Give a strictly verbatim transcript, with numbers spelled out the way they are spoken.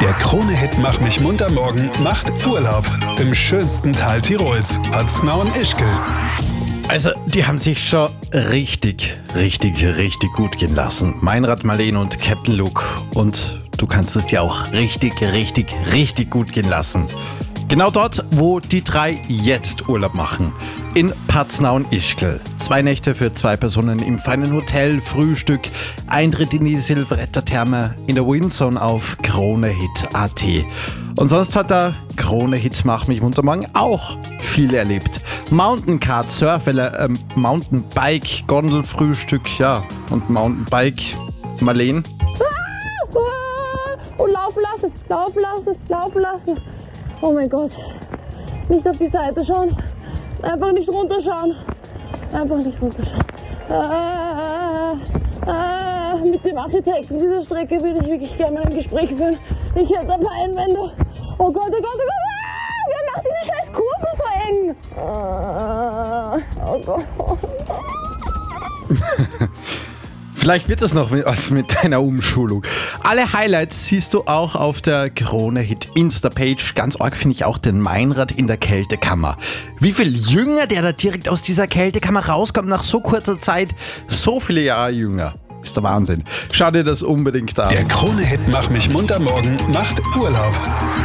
Der Krone-Hit Mach mich munter morgen macht Urlaub im schönsten Tal Tirols, Paznaun-Ischgl. Also, die haben sich schon richtig, richtig, richtig gut gehen lassen. Meinrad, Marleen und Captain Luke. Und du kannst es dir auch richtig, richtig, richtig gut gehen lassen. Genau dort, wo die drei jetzt Urlaub machen. In Paznaun-Ischgl. Zwei Nächte für zwei Personen im feinen Hotel, Frühstück, Eintritt in die Silvretta-Therme in der Windzone auf Krone-Hit punkt a t. Und sonst hat der Krone-Hit Mach mich munter morgen auch viel erlebt. Mountaincar, Surfwelle, ähm, Mountainbike, Gondelfrühstück, ja, und Mountainbike. Marleen? Und laufen lassen, laufen lassen, laufen lassen. Oh mein Gott. Nicht auf die Seite schauen. Einfach nicht runterschauen. Einfach nicht runterschauen. Ah, ah, mit dem Architekten dieser Strecke würde ich wirklich gerne mal ein Gespräch führen. Ich hätte ein paar Einwände. Oh Gott, oh Gott, oh Gott. Ah, wer macht diese scheiß Kurve so eng? Ah, oh Gott. Vielleicht wird das noch was mit deiner Umschulung. Alle Highlights siehst du auch auf der Krone-Hit Insta-Page. Ganz arg finde ich auch den Meinrad in der Kältekammer. Wie viel jünger der da direkt aus dieser Kältekammer rauskommt nach so kurzer Zeit. So viele Jahre jünger. Ist der Wahnsinn. Schau dir das unbedingt an. Der Krone-Hit Mach mich munter morgen macht Urlaub.